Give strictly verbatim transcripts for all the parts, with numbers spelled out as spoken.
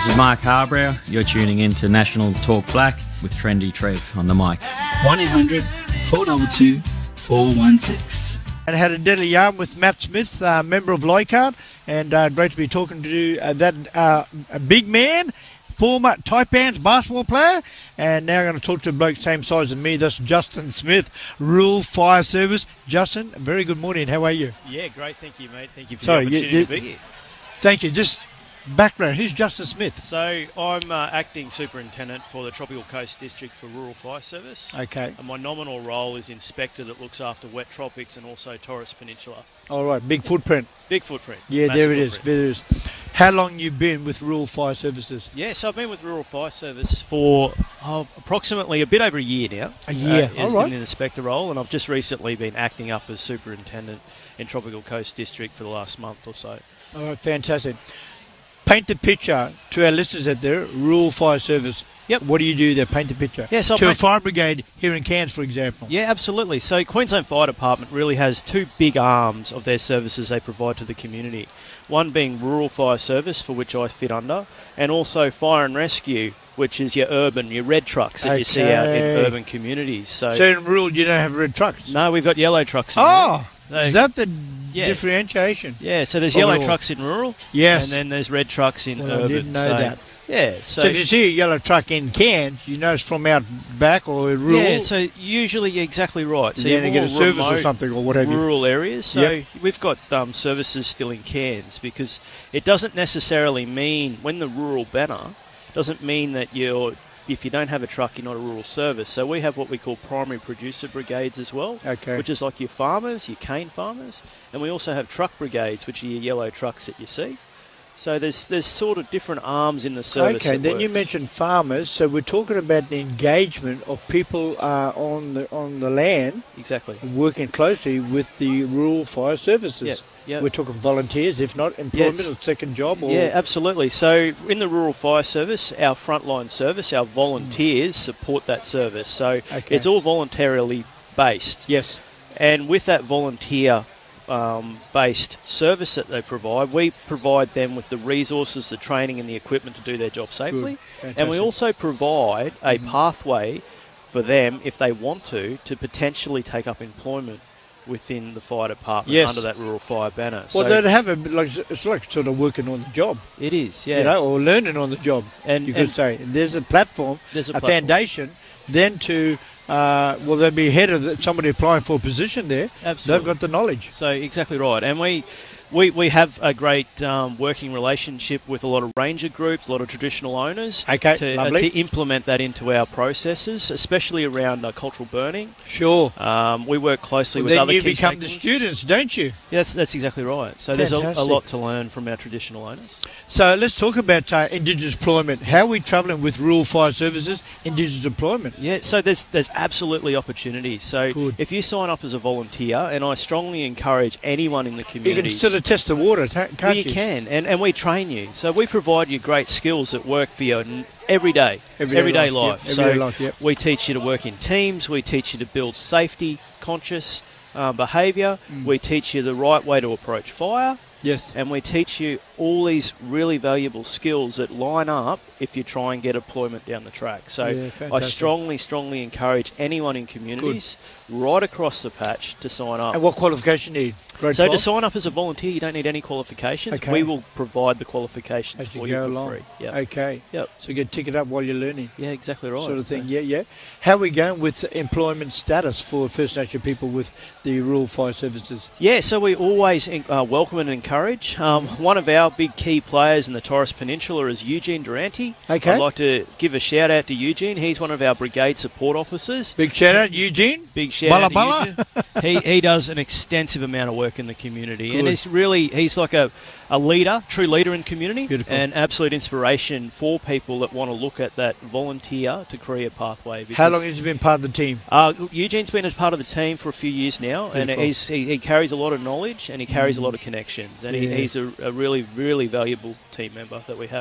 This is Mark Harbrow. You're tuning in to National Talk Black with Trendy Trev on the mic. one eight hundred, four two two, four one six. And had a deadly yarn with Matt Smith, uh, member of Leichhardt, and uh, great to be talking to uh, that uh, a big man, former Taipans basketball player, and now I'm going to talk to a bloke same size as me. That's Justin Smith, Rural Fire Service. Justin, very good morning. How are you? Yeah, great. Thank you, mate. Thank you for Sorry, the opportunity you, you, to be here. Thank you. Just background. Who's Justin Smith? So I'm uh, acting superintendent for the Tropical Coast District for Rural Fire Service. Okay. And my nominal role is inspector that looks after wet tropics and also Torres Peninsula. All right. Big footprint. Big footprint. Yeah, Massive there it is. footprint. There it is. How long you been with Rural Fire Services? Yeah, so I've been with Rural Fire Service for oh, approximately a bit over a year now. A year, Uh, all as right. in an inspector role, and I've just recently been acting up as superintendent in Tropical Coast District for the last month or so. All right, fantastic. Paint the picture to our listeners out there, Rural Fire Service. Yep. What do you do there? Paint the picture. Yeah, so to a paint- fire brigade here in Cairns, for example. Yeah, absolutely. So Queensland Fire Department really has two big arms of their services they provide to the community. One being Rural Fire Service, for which I fit under, and also Fire and Rescue, which is your urban, your red trucks that you see out in Okay. urban communities. So, So in rural, you don't have red trucks? no, we've got yellow trucks in Oh, rural. is So- that the Yeah. differentiation? Yeah, so there's Oh, yellow well. trucks in rural, Yes. and then there's red trucks in Well, I urban. didn't know so, that. Yeah, So, so, if you see a yellow truck in Cairns, you know it's from out back or rural. yeah, so usually you're exactly right. So you're going to your get a more service or remote something or what have you. rural areas. So Yep. we've got um, services still in Cairns because it doesn't necessarily mean when the rural banner doesn't mean that you're if you don't have a truck, you're not a rural service. So we have what we call primary producer brigades as well, Okay. which is like your farmers, your cane farmers, and we also have truck brigades, which are your yellow trucks that you see. So there's there's sort of different arms in the service. Okay, that then you works. mentioned farmers, so we're talking about the engagement of people uh, on the on the land Exactly. working closely with the rural fire services. Yeah, yeah. We're talking volunteers, if not employment Yes. or second job. Or Yeah, absolutely. So in the Rural Fire Service, our frontline service, our volunteers support that service. So Okay. it's all voluntarily based. Yes. And with that volunteer um, based service that they provide, we provide them with the resources, the training and the equipment to do their job safely. Good. And we Fantastic. also provide a pathway for them, if they want to, to potentially take up employment within the fire department Yes. under that rural fire banner. Well, so they'd have a like it's like sort of working on the job, it is, yeah. you know, or learning on the job. and, You and could say there's a platform, there's a, a platform. foundation, then to uh, well, they'd be ahead of the- somebody applying for a position there. Absolutely. They've got the knowledge. So exactly right, and we we, we have a great um, working relationship with a lot of ranger groups, a lot of traditional owners, Okay, to, uh, lovely. to implement that into our processes, especially around uh, cultural burning. Sure. Um, we work closely Well, with then other you key become the stakeholders. students, don't you? Yeah, that's that's exactly right. So there's a, a Fantastic. lot to learn from our traditional owners. So let's talk about uh, Indigenous employment. How are we travelling with rural fire services, Indigenous employment? Yeah, so there's there's absolutely opportunities. So Good. if you sign up as a volunteer, and I strongly encourage anyone in the You community. can sort of test the water, ta- can't Well, you? you can, and, and we train you. So we provide you great skills that work for you n- every day, Everyday everyday life, life. yeah, So everyday life, yep. we teach you to work in teams. We teach you to build safety conscious uh, behaviour. Mm. We teach you the right way to approach fire, Yes. and we teach you all these really valuable skills that line up if you try and get employment down the track. So Yeah, I fantastic. strongly, strongly encourage anyone in communities right across the patch to sign up. And what qualification do you need? Grade So to twelve? sign up as a volunteer, you don't need any qualifications. Okay. We will provide the qualifications As you for go you for along. free. Yep. Okay. Yep. So you get ticket up while you're learning, Yeah, exactly right. sort of thing. So- Yeah, yeah. How are we going with employment status for First Nation people with the rural fire services? Yeah, so we always uh, welcome and encourage. Um, one of our big key players in the Torres Peninsula is Eugene Durante. Okay. I'd like to give a shout out to Eugene. He's one of our brigade support officers. Big shout out, Eugene. Big shout Bala out to bala. Eugene. he he does an extensive amount of work in the community, and Good. he's really he's like a, a leader, true leader in community, Beautiful. and absolute inspiration for people that want to look at that volunteer to career pathway. How because- long has he been part of the team? Uh, Eugene's been a part of the team for a few years now, and Beautiful. he's, he, he carries a lot of knowledge and he carries a lot of connections, and Yeah. he, he's a, a really, really valuable team member that we have.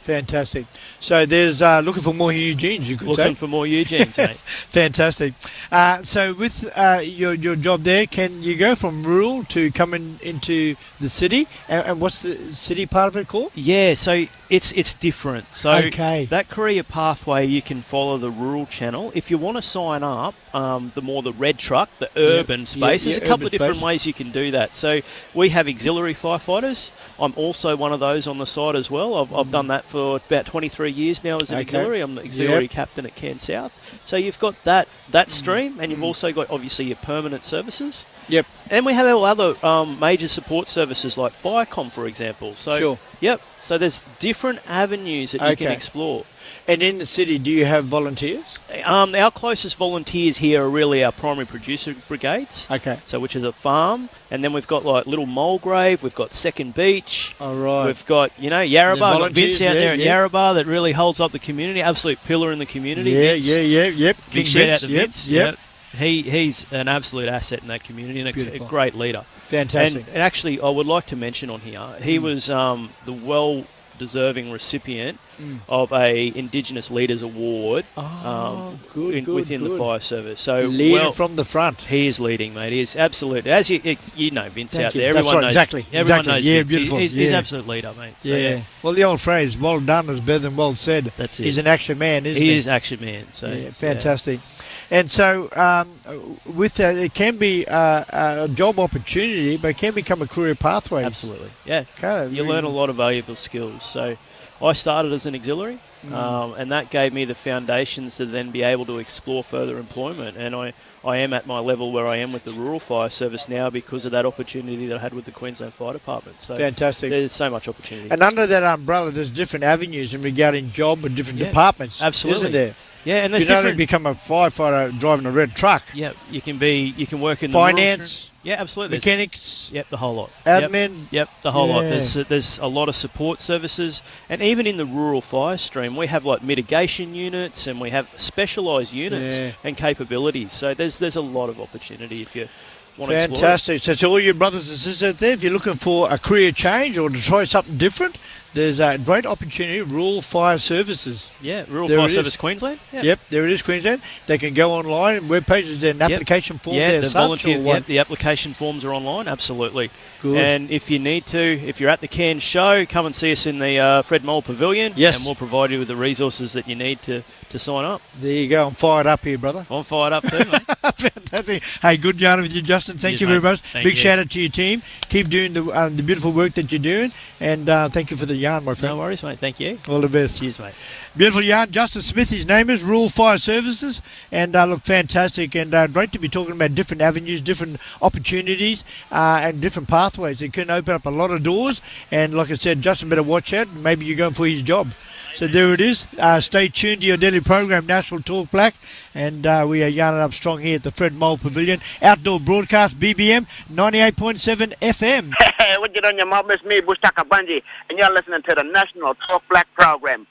Fantastic. So there's uh, looking for more Eugenes, you could Looking say. for more Eugenes, mate. Fantastic. Uh, so with uh, your your job there, can you go from rural to coming into the city? And, and what's the city part of it called? Yeah, so it's it's different. So Okay. that career pathway, you can follow the rural channel. If you want to sign up, um, the more the red truck, the urban space, Yeah, there's yeah, a couple urban of different space. ways you can do that. So we have auxiliary firefighters. I'm also one of those on the side as well. I've, I've done that for about twenty-three years now as an Okay. auxiliary. I'm the auxiliary Yep. captain at Cairns South. So you've got that that stream, and you've also got obviously your permanent services. Yep. And we have our other um, major support services like FireCom, for example. So, Sure. Yep. So there's different avenues that you can Okay. explore. And in the city, do you have volunteers? Um, our closest volunteers here are really our primary producer brigades. Okay. So, which is a farm, and then we've got like Little Mulgrave, we've got Second Beach, All right. we've got you know Yarrabah, The we've got volunteers, Vince out yeah, there in yeah. Yarrabah that really holds up the community, absolute pillar in the community. Yeah, Vince. yeah, yeah, yep. Big King shout out Vince, to yep, Vince. Yep. Yep. He he's an absolute asset in that community and a, a Beautiful. great leader. Fantastic. And, and actually, I would like to mention on here, he Mm. was um, the well-deserving recipient Mm. of a Indigenous Leaders Award Oh, um, good, in, good, within good. the fire service. So, Leading well, from the front. he is leading, mate. He is absolutely, as you you know, Vince Thank out you. there. That's Everyone right, knows exactly, Everyone exactly. knows Yeah, Vince. He- beautiful, He's, he's yeah. absolute leader, mate. So, Yeah. yeah. Well, the old phrase, well done is better than well said. That's it. He's an action man, isn't he? He is action man. So Yeah, yeah. fantastic. And so, um, with that, it can be uh, a job opportunity, but it can become a career pathway. Absolutely, yeah. Kind of You learn a lot of valuable skills. So I started as an auxiliary, Mm. um, and that gave me the foundations to then be able to explore further employment. And I, I am at my level where I am with the Rural Fire Service now because of that opportunity that I had with the Queensland Fire Department. So Fantastic. there's so much opportunity. And under that umbrella, there's different avenues in regarding job and different Yeah, departments. absolutely. Isn't there? yeah, and You there's don't only different. become a firefighter driving a red truck. Yeah, you can be. You can work in the rural Finance, insurance- Yeah, absolutely. There's- mechanics, Yep, the whole lot. Yep. admin. Yep, the whole lot. Yeah. There's there's a lot of support services, and even in the rural fire stream, we have like mitigation units, and we have specialised units Yeah. and capabilities. So there's there's a lot of opportunity if you want to explore. it. Fantastic. So to all your brothers and sisters out there, if you're looking for a career change or to try something different, there's a great opportunity, Rural Fire Services. Yeah, Rural There Fire it is. Service Queensland. Yeah. Yep, there it is, Queensland. They can go online and web pages, there's an Yep. application form Yeah, there. the such volunteer. or what? Yep, the application forms are online. Absolutely. Good. And if you need to, if you're at the Cairns show, come and see us in the uh, Fred Mole Pavilion. Yes. And we'll provide you with the resources that you need to, to sign up. There you go. I'm fired up here, brother. I'm fired up too, mate. Fantastic. Hey, good yarn with you, Justin. Thank Cheers, you very mate. much. Thank Big you. shout out to your team. Keep doing the um, the beautiful work that you're doing, and uh, thank you for the yarn, my friend. No worries, mate. Thank you. All the best. Cheers, mate. Beautiful yarn. Justin Smith, his name is, Rural Fire Services, and uh, look, fantastic, and uh, great to be talking about different avenues, different opportunities, uh, and different pathways. It can open up a lot of doors, and like I said, Justin better watch out. Maybe you're going for his job. So there it is. Uh, stay tuned to your daily program, National Talk Black, and uh, we are yarning up strong here at the Fred Mole Pavilion. Outdoor broadcast, B B M, ninety-eight point seven F M. Hey, what you doing, your mom? It's me, Bustaka Bunji, and you're listening to the National Talk Black program.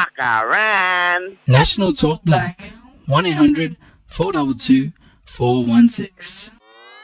Makaran. National Talk Black. one eight hundred four two two four one six.